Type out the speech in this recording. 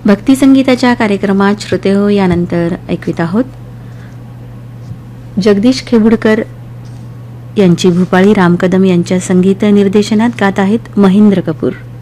भक्ती संगीताच्या कार्यक्रमात श्रोते हो यानंतर ऐकवित आहोत जगदीश खेबुडकर यांची भूपाळी राम कदम यांच्या संगीत निर्देशनात गात आहेत महेंद्र कपूर.